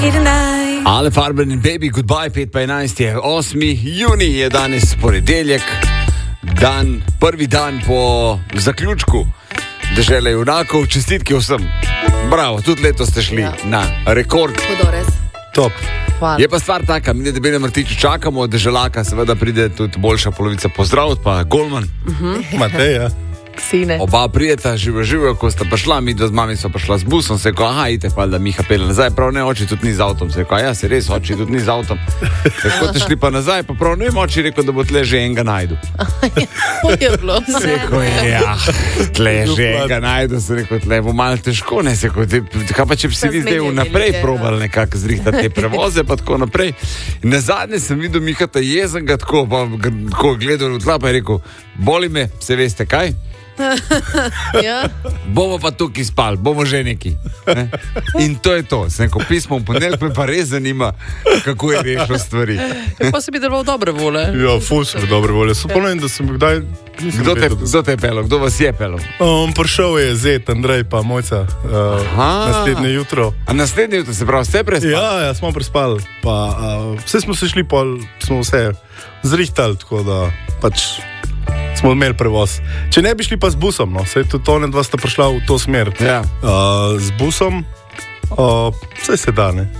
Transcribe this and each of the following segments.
Ale Farben in Baby Goodbye, 5:11 je 8. juni, je danes ponedeljek, prvi dan po zaključku Dežele junakov. Čestitke vsem. Bravo, tudi letos ste šli na rekord. Top. Hvala. Je pa stvar taka, mi na Debelem rtiču čakamo, Deželaka seveda pride tudi boljša polovica pozdraviti, pa Golman. Mateja. Sine. Oba prijeta, živo, ko sta prišla, mi dva z mami sva prišla z busom, se ko, idite pa, da Miha pelje nazaj, prav ne, oči tudi ni z avtom, se ko, ja, se res, oči tudi ni z avtom. Tako te šli pa nazaj, pa prav ne, oči rekel, da bo tle že enega najdu. Je bilo. Se ko, ja, tle že enega najdu, se rekel, tle bo malo težko, ne, se ko, kaj pa če bi si vi zdaj vnaprej probali nekako zrihtati te prevoze, pa tako naprej. In nazadnje sem videl Miha ta jezenga, tako gledal v tla, pa je rekel, boli me, se veste kaj? Ja. Bomo pa tukaj spali, bomo že neki. Ne? In to je to. Sem rekel, pismo v ponedeljek me pa res zanima, kako je rešil stvari. Pa se bi deloval dobre vole. Ja, ful sem dobre volje. Spomnim, da sem kdaj... Kdo te je pelil? Kdo vas je pelil? Prišel je Zet, Andrej pa Mojca naslednje jutro. A naslednje jutro se pravi, ste prespali? Ja, smo prespali. Pa vse smo se šli, pa smo vse zrihtali, tako da pač smo imeli prevoz. Če ne bi šli pa z busom, no, saj tudi one dva sta prišla v to smer. Ja. Z busom, vse se da, ne.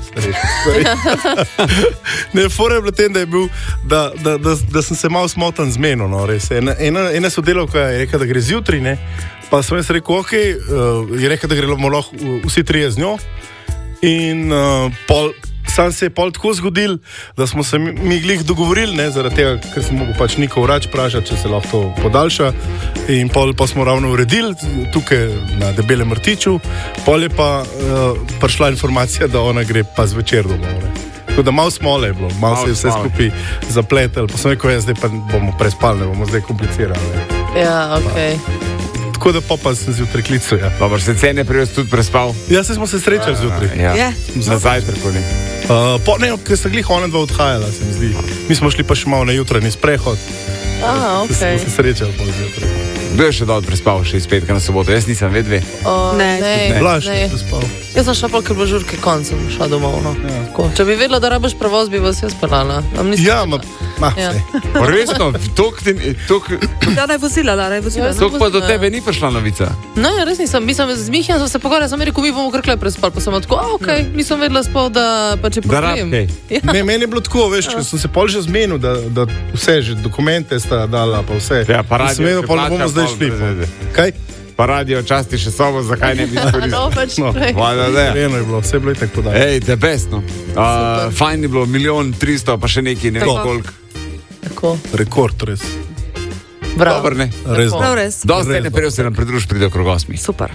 Ne, fora je bilo tem, da je bil, da sem se malo smotan zmenil, no, res. Ena sodelavka je rekla, da gre zjutri, ne, pa sem jaz rekel, ok, je rekla, da gremo lahko vsi trije z njo in sam se je pol tako zgodil, da smo se mi glih dogovorili, ne, zaradi tega, ker sem mogel pač Niko Vrač pražati, če se lahko to podaljša. In pol pa smo ravno uredili tukaj na Debelem rtiču, pol je pa prišla informacija, da ona gre pa zvečer domov. Tako da malo smole je bilo, malo se je vse skupaj zapletel. Pa sem rekel, zdaj pa bomo prespali, ne bomo zdaj komplicirali. Ja, okej. Tako da pa sem zjutraj klical, ja. Dobro, se cene pri vas tudi prespal? Ja, se smo se srečali zjutraj. Ja, nazaj tako ne. Ne, ker sta glih ona dva odhajala, se mi zdi. Mi smo šli pa še malo na jutranji sprehod. Okej. Smo se srečali po zjutraj. Kdo je še dal prespal, še iz petka na soboto? Jaz nisem vedve. Ne. Blaž je prespal. Jaz sem šla pa, ker bo žurke koncem šla domov, no. Ja. Če bi vedela, da rabiš prevoz, bi vas jaz pelala. Ja, resno, Da naj vozila. Tok pa do tebe ni prišla novica. Ne, res nisem. Mislim, z Mihijem sem se pogovarjala, sem rekel, mi bomo kar prespali. Pa sem tako, okej, nisem vedela spol, da pa če problem. Ja. Ne, meni je bilo tako, veš, ker sem se pol že zmenil, da vse, že dokumente sta dala, pa vse. Ja, pa radio, sem vedel, pol bomo zdaj šli. Kaj? Pa radio časti še sobo, zakaj ne bi izkoristili? No, pač prej. Eno je bilo, vse je bilo itak podaj. Ej, the best, no. Fajn je bilo, 1.300.000, pa še neki, ne vem koliko. Tako. Rekord, res. Bravo. Dobar, ne? Res. Dosti ne prej se nam pridruž, pride okrog 8. Super.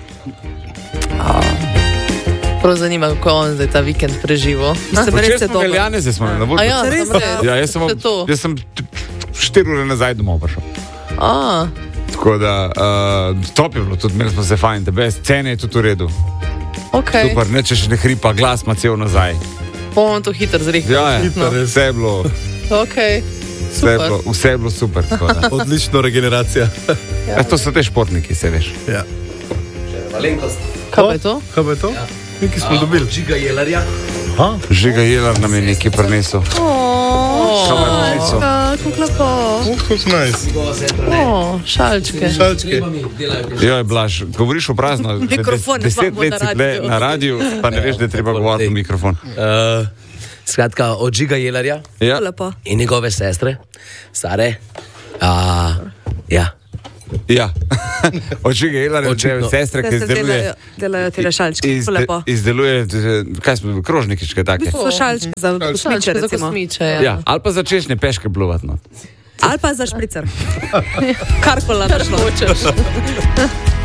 Prav zanima, kako on zdaj ta vikend preživo. Včeraj smo imeli Janeze, smo na voljo. Ja, Ja, jaz sem 4 ure nazaj domov prišel. Tako da, top je bilo, tudi imeli smo se fajn, the best, cene je tudi v redu. Okay. Super, ne če še ne hripa, glas ima cel nazaj. Bomo to hitro zrihtali. Ja, vse je bilo, okay. vse je bilo super. Odlična regeneracija. Ja. To so te športniki, se veš. Ja. Kaj pa je to? Kaj pa je to? Nekaj smo dobili. Žiga Jelarja. Žiga Jelar nam je nekaj prinesel. Kako lepo. Kako nice. Šalčke. Joj, Blaž, govoriš v prazno. 10 let si tle na radiju, pa ne veš, da je treba govoriti v mikrofon. Skratka, od Žiga Jelarja in njegove sestre, stare. Ja, od Žiga Jelarja, sestre, ki delajo te šalčke. Izdeluje, kaj smo, krožnikičke take. So šalčke za kosmiče, Ja, ali pa za češnje peške pluvat, no. Ali pa za špricer. Karkola našlo.